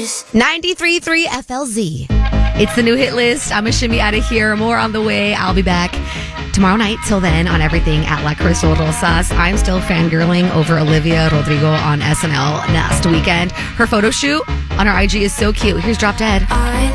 93.3 FLZ. It's the new hit list. I'm a shimmy out of here. More on the way. I'll be back tomorrow night. Till then, on everything at La Crystal Rosas. I'm still fangirling over Olivia Rodrigo on SNL next weekend. Her photo shoot on her IG is so cute. Here's Drop Dead.